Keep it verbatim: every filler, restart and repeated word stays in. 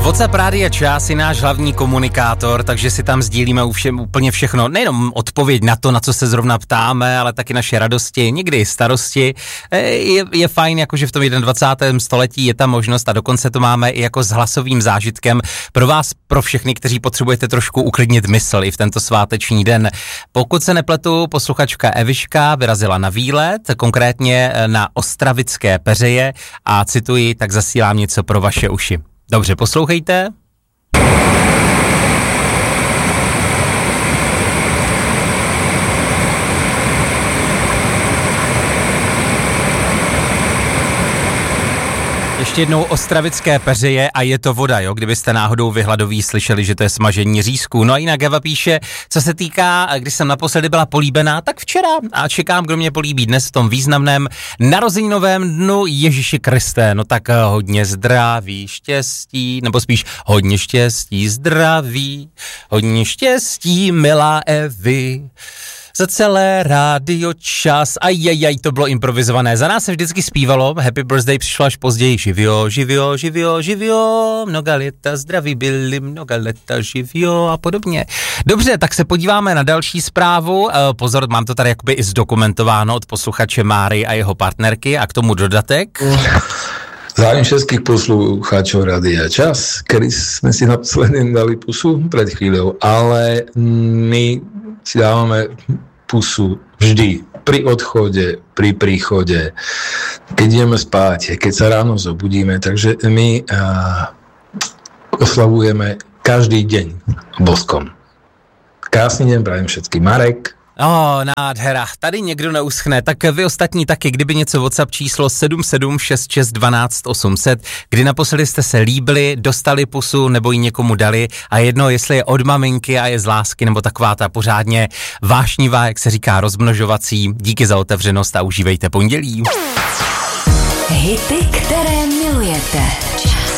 WhatsApp Rádia Čas je náš hlavní komunikátor, takže si tam sdílíme u všem, úplně všechno. Nejenom odpověď na to, na co se zrovna ptáme, ale taky naše radosti, někdy i starosti. Je, je fajn, jakože v tom dvacátém prvním století je ta možnost a dokonce to máme i jako s hlasovým zážitkem pro vás, pro všechny, kteří potřebujete trošku uklidnit mysl i v tento sváteční den. Pokud se nepletu, posluchačka Eviška vyrazila na výlet, konkrétně na Ostravické peřeje a cituji, tak zasílám něco pro vaše uši. Dobře, poslouchejte. Ještě jednou Ostravické peřeje a je to voda, jo, kdybyste náhodou vyhladoví slyšeli, že to je smažení řízků. No a jinak Eva píše, co se týká, když jsem naposledy byla políbená, tak včera a čekám, kdo mě políbí dnes v tom významném narozeninovém dnu Ježíši Kriste. No tak hodně zdraví, štěstí, nebo spíš hodně štěstí, zdraví, hodně štěstí, milá Evi. Za celé rádio Čas. Ajajaj, to bylo improvizované. Za nás se vždycky zpívalo, Happy Birthday přišlo až později. Živio, živio, živio, živio, mnoga leta zdraví byli, mnoga leta živio a podobně. Dobře, tak se podíváme na další zprávu. Pozor, mám to tady jakoby i zdokumentováno od posluchače Máry a jeho partnerky a k tomu dodatek. Zdravím všetkých poslucháčov Rádia Čas, kedy sme si naposledy dali pusu pred chvíľou, ale my si dávame pusu vždy pri odchode, pri príchode, keď ideme spať, keď sa ráno zobudíme, takže my uh, oslavujeme každý deň boskom. Krásný deň prajem všetkým. Marek. Oh, nádhera, tady někdo neuschne, tak vy ostatní taky, kdyby něco WhatsApp číslo sedm sedm šest šest jedna dva osm set, kdy naposledy jste se líbili, dostali pusu nebo ji někomu dali a jedno, jestli je od maminky a je z lásky nebo taková ta pořádně vášnivá, jak se říká, rozmnožovací. Díky za otevřenost a užívejte pondělí. Hity, které milujete.